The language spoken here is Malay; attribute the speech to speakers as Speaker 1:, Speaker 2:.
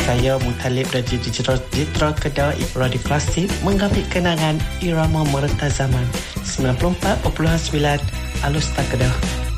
Speaker 1: saya Mutalib dan Jitra Kedah Radio Klasik menggapit kenangan irama mereta zaman 94.9 Alustar Kedah.